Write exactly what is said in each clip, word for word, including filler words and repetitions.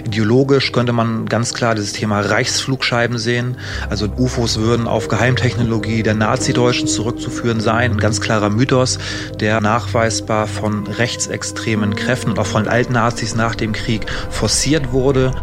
Ideologisch könnte man ganz klar dieses Thema Reichsflugscheiben sehen. Also U F Os würden auf Geheimtechnologie der Nazideutschen zurückzuführen sein. Ein ganz klarer Mythos, der nachweisbar von rechtsextremen Kräften und auch von Altnazis nach dem Krieg forciert wurde.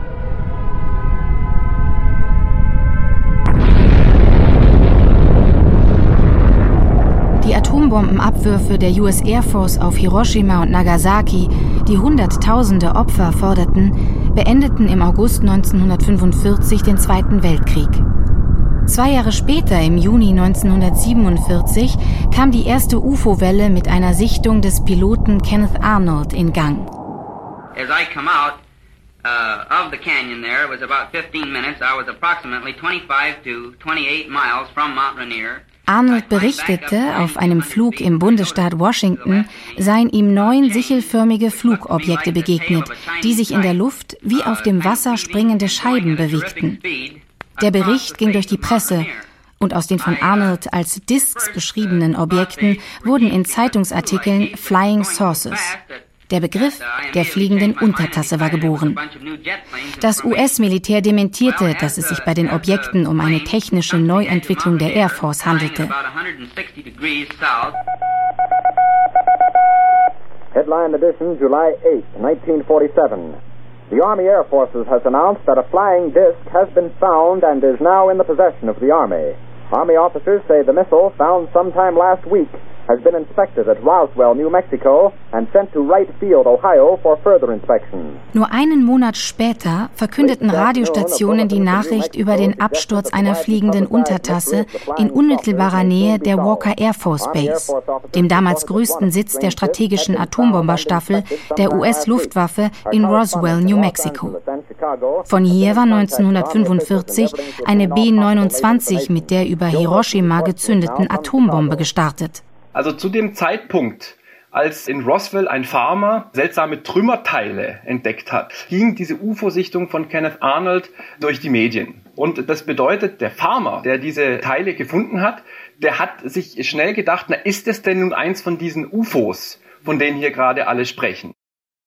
Die Atombombenabwürfe der U S Air Force auf Hiroshima und Nagasaki, die Hunderttausende Opfer forderten, beendeten im August neunzehnhundertfünfundvierzig den Zweiten Weltkrieg. Zwei Jahre später, im Juni neunzehnhundertsiebenundvierzig, kam die erste U F O-Welle mit einer Sichtung des Piloten Kenneth Arnold in Gang. As I come out uh, of the canyon there, it was about fifteen minutes. I was approximately twenty-five to twenty-eight miles from Mount Rainier. Arnold berichtete, auf einem Flug im Bundesstaat Washington seien ihm neun sichelförmige Flugobjekte begegnet, die sich in der Luft wie auf dem Wasser springende Scheiben bewegten. Der Bericht ging durch die Presse und aus den von Arnold als Discs beschriebenen Objekten wurden in Zeitungsartikeln Flying Saucers. Der Begriff der fliegenden Untertasse war geboren. Das U S-Militär dementierte, dass es sich bei den Objekten um eine technische Neuentwicklung der Air Force handelte. Headline edition, July eighth, nineteen forty-seven. The Army Air Forces has announced that a flying disc has been found and is now in the possession of the Army. Army officers say the missile, found sometime last week, has been inspected at Roswell, New Mexico, and sent to Wright Field, Ohio, for further inspection. Nur einen Monat später verkündeten Radiostationen die Nachricht über den Absturz einer fliegenden Untertasse in unmittelbarer Nähe der Walker Air Force Base, dem damals größten Sitz der strategischen Atombomberstaffel der U S-Luftwaffe in Roswell, New Mexico. Von hier war neunzehnhundertfünfundvierzig eine B neunundzwanzig mit der über Hiroshima gezündeten Atombombe gestartet. Also zu dem Zeitpunkt, als in Roswell ein Farmer seltsame Trümmerteile entdeckt hat, ging diese U F O-Sichtung von Kenneth Arnold durch die Medien. Und das bedeutet, der Farmer, der diese Teile gefunden hat, der hat sich schnell gedacht, na, ist es denn nun eins von diesen U F Os, von denen hier gerade alle sprechen?